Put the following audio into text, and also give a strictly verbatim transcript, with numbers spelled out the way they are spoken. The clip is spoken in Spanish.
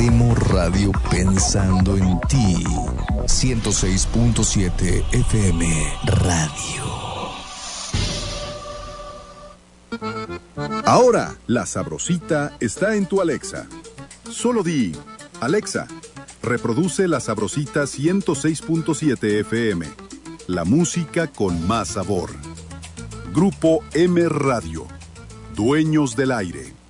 Hacemos radio pensando en ti. ciento seis punto siete F M Radio. Ahora, La Sabrosita está en tu Alexa. Solo di, Alexa, reproduce La Sabrosita ciento seis punto siete F M. La música con más sabor. Grupo M Radio. Dueños del aire.